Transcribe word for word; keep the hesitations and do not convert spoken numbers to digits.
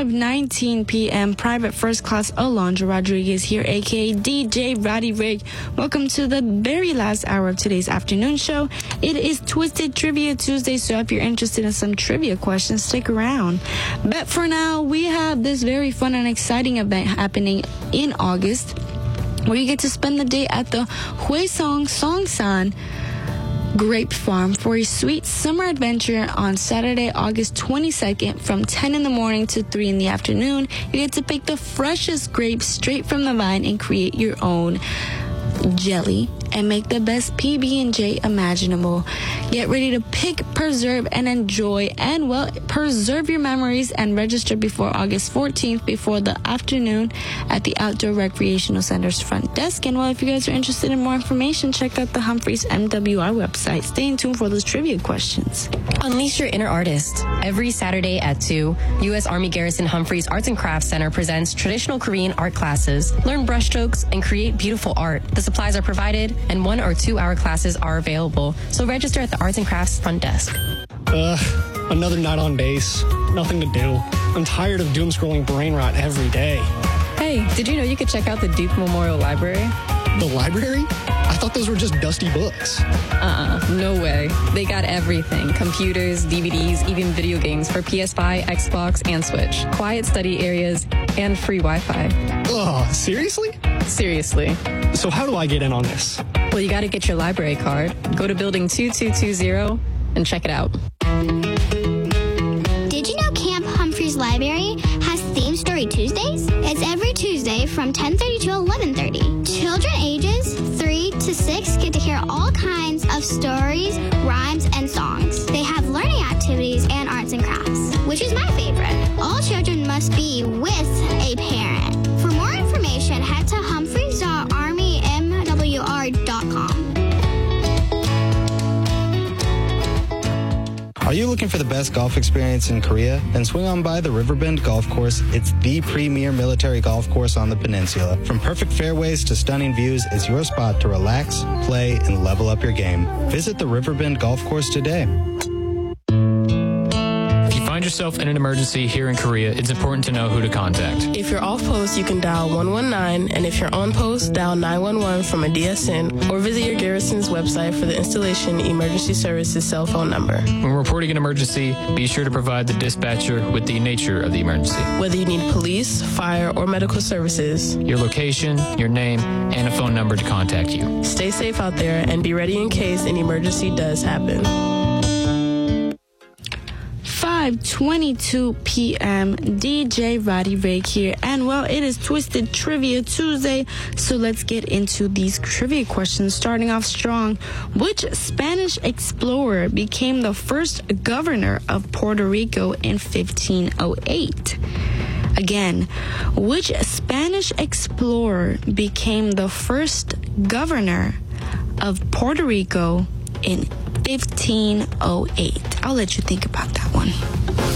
five nineteen p.m. Private First Class Alondra Rodriguez here, a k a. D J Roddy Rig. Welcome to the very last hour of today's afternoon show. It is Twisted Trivia Tuesday, so if you're interested in some trivia questions, stick around. But for now, we have this very fun and exciting event happening in August, where you get to spend the day at the Huesong Songsan Grape Farm for a sweet summer adventure on Saturday, August twenty-second from ten in the morning to three in the afternoon. You get to pick the freshest grapes straight from the vine and create your own jelly and make the best P B and J imaginable. Get ready to pick, preserve, and enjoy, and well, preserve your memories and register before August fourteenth before the afternoon at the Outdoor Recreational Center's front desk. And well, if you guys are interested in more information, check out the Humphreys M W R website. Stay in tune for those trivia questions. Unleash your inner artist. Every Saturday at two, U S Army Garrison Humphreys Arts and Crafts Center presents traditional Korean art classes. Learn brushstrokes and create beautiful art. The supplies are provided, and one or two hour classes are available. So register at the Arts and Crafts front desk. Ugh, another night on base. Nothing to do. I'm tired of doom scrolling brain rot every day. Hey, did you know you could check out the Duke Memorial Library? The library? I thought those were just dusty books. Uh-uh, no way. They got everything. Computers, D V Ds, even video games for P S five, Xbox, and Switch. Quiet study areas, and free Wi-Fi. Ugh, seriously? Seriously. So how do I get in on this? Well, you gotta get your library card. Go to building two two two zero and check it out. Did you know Camp Humphreys Library has Theme Story Tuesdays? It's every Tuesday from ten thirty to eleven thirty. Children ages three to six get to hear all kinds of stories, rhymes, and songs. They have learning activities and arts and crafts, which is my favorite. All children must be with a parent. For more information, head to humphreys dot army m w r dot com. Are you looking for the best golf experience in Korea? Then swing on by the Riverbend Golf Course. It's the premier military golf course on the peninsula. From perfect fairways to stunning views, it's your spot to relax, play, and level up your game. Visit the Riverbend Golf Course today. Find yourself in an emergency here in Korea, it's important to know who to contact. If you're off post, you can dial one one nine, and if you're on post, dial nine one one from a D S N, or visit your garrison's website for the installation emergency services cell phone number. When reporting an emergency, be sure to provide the dispatcher with the nature of the emergency. Whether you need police, fire, or medical services, your location, your name, and a phone number to contact you. Stay safe out there and be ready in case an emergency does happen. five twenty-two p.m. D J Roddy Rig here, and well, it is Twisted Trivia Tuesday, so let's get into these trivia questions. Starting off strong, which Spanish explorer became the first governor of Puerto Rico in fifteen oh eight? Again, which Spanish explorer became the first governor of Puerto Rico in fifteen oh eight? I'll let you think about that one.